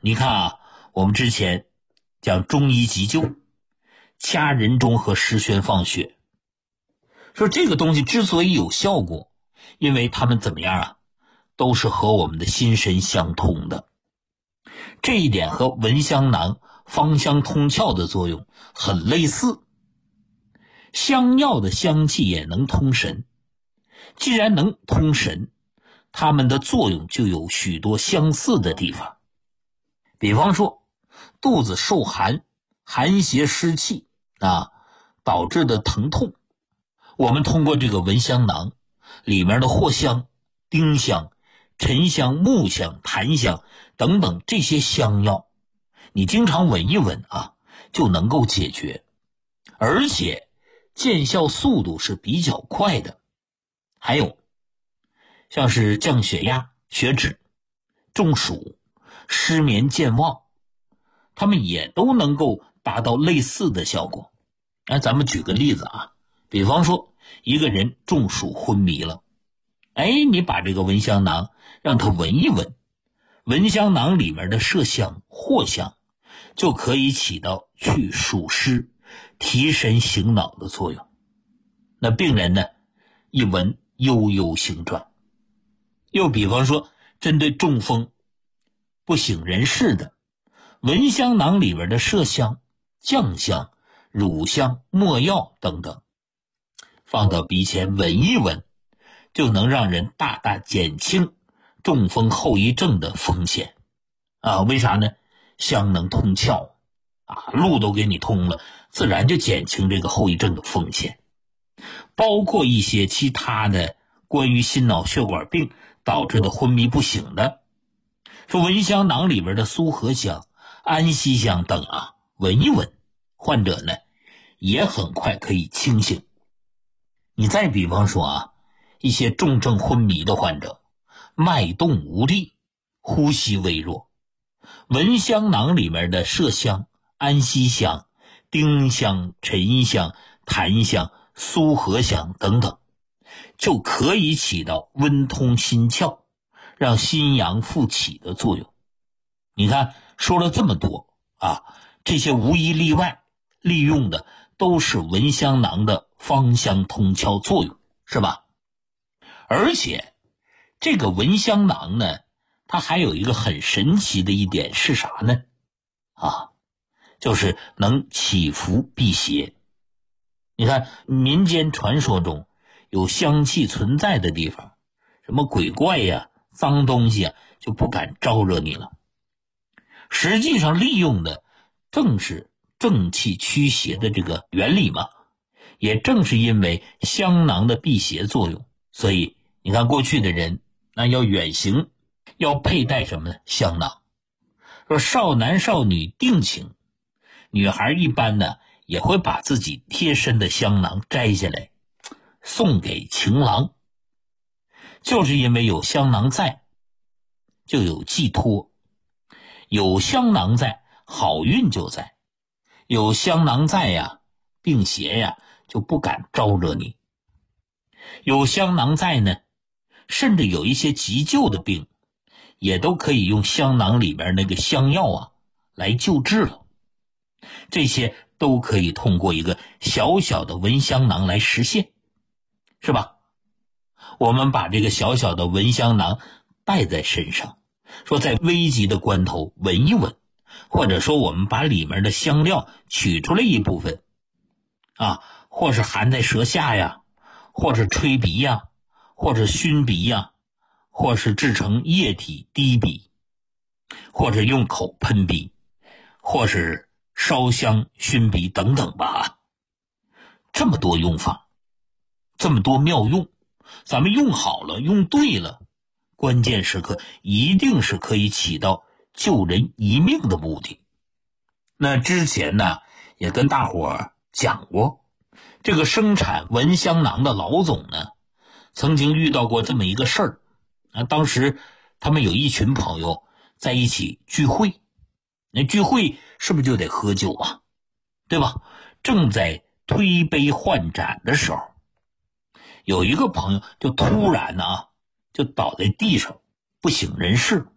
你看啊，我们之前讲中医急救，掐人中和十宣放血，说这个东西之所以有效果，因为它们怎么样啊，都是和我们的心神相通的。这一点和闻香囊芳香通窍的作用很类似。香药的香气也能通神，既然能通神，它们的作用就有许多相似的地方。比方说肚子受寒，寒邪湿气导致的疼痛，我们通过这个闻香囊里面的藿香、丁香、沉香、木香、檀香等等这些香药，你经常闻一闻就能够解决，而且见效速度是比较快的。还有像是降血压、血脂、中暑、失眠健忘，它们也都能够达到类似的效果。咱们举个例子比方说一个人中暑昏迷了，你把这个闻香囊让他闻一闻，闻香囊里面的麝香、藿香就可以起到去暑湿、提神醒脑的作用。那病人呢，一闻悠悠醒转。又比方说针对中风不省人事的，闻香囊里边的麝香、酱香、乳香、没药等等，放到鼻前闻一闻，就能让人大大减轻中风后遗症的风险为啥呢？香能通窍路都给你通了，自然就减轻这个后遗症的风险。包括一些其他的关于心脑血管病导致的昏迷不醒的，说闻香囊里边的苏合香、安息香等闻一闻，患者呢也很快可以清醒。你再比方说一些重症昏迷的患者，脉动无力，呼吸微弱，闻香囊里面的麝香、安息香、丁香、沉香、檀香、苏合香等等，就可以起到温通心窍，让心阳复起的作用。你看说了这么多这些无一例外利用的都是闻香囊的芳香通窍作用，是吧？而且这个闻香囊呢，它还有一个很神奇的一点是啥呢？就是能祈福辟邪。你看民间传说中有香气存在的地方，什么鬼怪脏东西就不敢招惹你了。实际上利用的正是正气驱邪的这个原理嘛。也正是因为香囊的辟邪作用，所以你看过去的人要远行要佩戴什么呢？香囊。说少男少女定情，女孩一般呢也会把自己贴身的香囊摘下来送给情郎，就是因为有香囊在就有寄托，有香囊在好运就在，有香囊在病邪就不敢招惹你。有香囊在呢，甚至有一些急救的病也都可以用香囊里边那个香药来救治了。这些都可以通过一个小小的闻香囊来实现，是吧？我们把这个小小的闻香囊带在身上，说在危急的关头闻一闻，或者说我们把里面的香料取出来一部分或是含在舌下或是吹鼻或者熏鼻或是制成液体滴鼻，或者用口喷鼻，或是烧香熏鼻等等吧。这么多用法，这么多妙用，咱们用好了用对了，关键时刻一定是可以起到救人一命的目的。那之前呢也跟大伙讲过，这个生产闻香囊的老总呢曾经遇到过这么一个事儿当时他们有一群朋友在一起聚会，那聚会是不是就得喝酒对吧？正在推杯换盏的时候，有一个朋友就突然就倒在地上不省人事